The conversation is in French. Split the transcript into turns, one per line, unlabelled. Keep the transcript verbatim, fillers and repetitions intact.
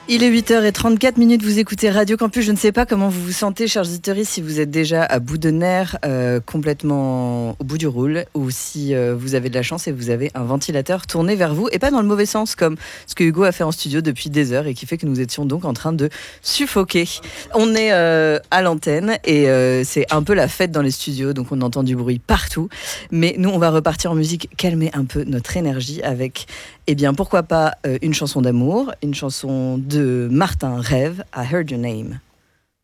Il est huit heures trente-quatre minutes, vous écoutez Radio Campus. Je ne sais pas comment vous vous sentez, chers auditeurs, si vous êtes déjà à bout de nerfs, euh, complètement au bout du roule, ou si euh, vous avez de la chance et vous avez un ventilateur tourné vers vous, et pas dans le mauvais sens, comme ce que Hugo a fait en studio depuis des heures et qui fait que nous étions donc en train de suffoquer. On est euh, à l'antenne et euh, c'est un peu la fête dans les studios, donc on entend du bruit partout. Mais nous, on va repartir en musique, calmer un peu notre énergie avec, eh bien, pourquoi pas euh, une chanson d'amour, une chanson de de Martin Rêve, I Heard Your Name.